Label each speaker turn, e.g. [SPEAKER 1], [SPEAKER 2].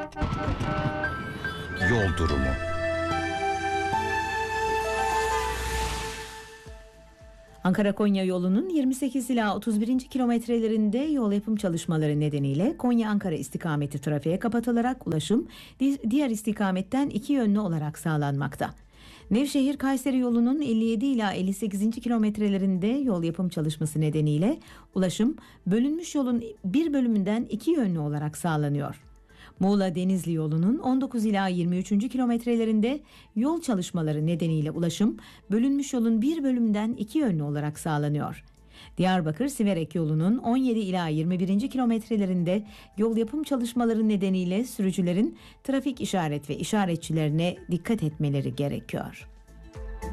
[SPEAKER 1] Yol durumu.
[SPEAKER 2] Ankara-Konya yolunun 28 ila 31. kilometrelerinde yol yapım çalışmaları nedeniyle Konya-Ankara istikameti trafiğe kapatılarak ulaşım diğer istikametten iki yönlü olarak sağlanmakta. Nevşehir-Kayseri yolunun 57 ila 58. kilometrelerinde yol yapım çalışması nedeniyle ulaşım bölünmüş yolun bir bölümünden iki yönlü olarak sağlanıyor. Muğla-Denizli yolunun 19 ila 23. kilometrelerinde yol çalışmaları nedeniyle ulaşım bölünmüş yolun bir bölümünden iki yönlü olarak sağlanıyor. Diyarbakır-Siverek yolunun 17 ila 21. kilometrelerinde yol yapım çalışmaları nedeniyle sürücülerin trafik işaret ve işaretçilerine dikkat etmeleri gerekiyor.